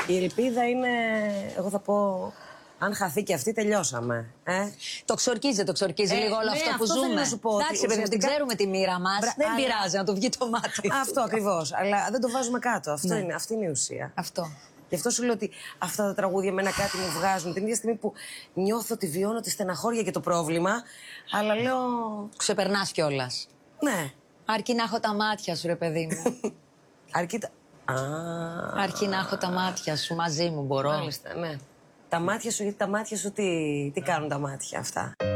Η ελπίδα είναι, εγώ θα πω, αν χαθεί και αυτή, τελειώσαμε. Το ξορκίζει λίγο όλο αυτό που ζούμε. Να σου πω, εντάξει, παιδί μου, την ξέρουμε τη μοίρα μας. Δεν πειράζει να του βγει το μάτι. Αυτό ακριβώς. Αλλά δεν το βάζουμε κάτω. Αυτή είναι η ουσία. Αυτό. Γι' αυτό σου λέω ότι αυτά τα τραγούδια εμένα κάτι μου βγάζουν. Την ίδια στιγμή που νιώθω ότι βιώνω τη στεναχώρια και το πρόβλημα, αλλά λέω. Ξεπερνάς κιόλας. Ναι. Αρκεί να έχω τα μάτια σου, ρε παιδί μου. Αρκεί να έχω τα μάτια σου μαζί μου, μπορώ. Μάλιστα, ναι. Τα μάτια σου, γιατί τα μάτια σου τι κάνουν τα μάτια αυτά.